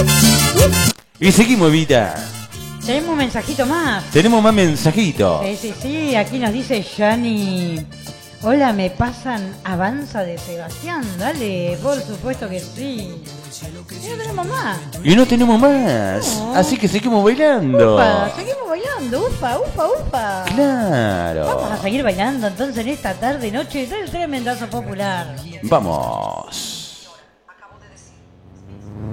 Y seguimos, Evita. Tenemos un mensajito más. Tenemos más mensajitos. Sí, aquí nos dice Yanni. Hola, me pasan Avanza de Sebastián. Dale, por supuesto que sí. Y no tenemos más. Y no tenemos más. No. Así que seguimos bailando. Upa, seguimos bailando. Upa. Claro. Vamos a seguir bailando entonces en esta tarde noche del Tremendazo Popular. Vamos.